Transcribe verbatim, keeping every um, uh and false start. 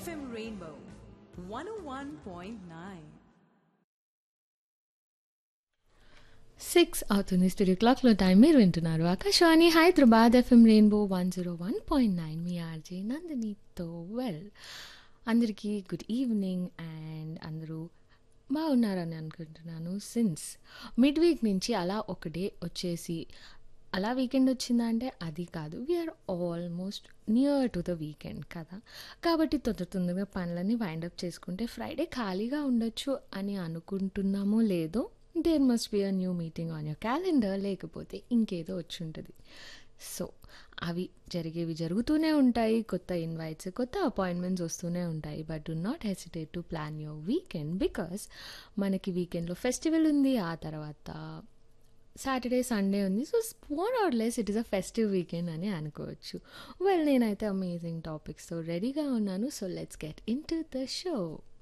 F M Rainbow one ఓ one point nine. Six అవుతుంది studio క్లాక్లో time. మీరు వింటున్నారు Akashvani Hyderabad FM rainbow one zero one point nine మీ RJ నందినితో. Well, అందరికీ good evening and అందరూ బాగున్నారని అనుకుంటున్నాను. సిన్స్ మిడ్ వీక్ నుంచి అలా ఒక డే వచ్చేసి అలా వీకెండ్ వచ్చిందా అంటే అది కాదు, we are almost near to the weekend కదా. కాబట్టి తొందర తొందరగా పనులన్నీ వైండప్ చేసుకుంటే ఫ్రైడే ఖాళీగా ఉండొచ్చు అని అనుకుంటున్నామో లేదో, there must be a new meeting on your calendar, లేకపోతే ఇంకేదో వచ్చి ఉంటుంది. సో అవి జరిగేవి జరుగుతూనే ఉంటాయి, కొత్త ఇన్వైట్స్ కొత్త అపాయింట్మెంట్స్ వస్తూనే ఉంటాయి. But do not hesitate to plan your weekend, because మనకి వీకెండ్లో ఫెస్టివల్ ఉంది, ఆ తర్వాత సాటర్డే సండే ఉంది. So more or less it is a festive weekend అని అనుకోవచ్చు. వెల్, నేనైతే అమేజింగ్ టాపిక్స్తో రెడీగా ఉన్నాను. So let's get in to the show.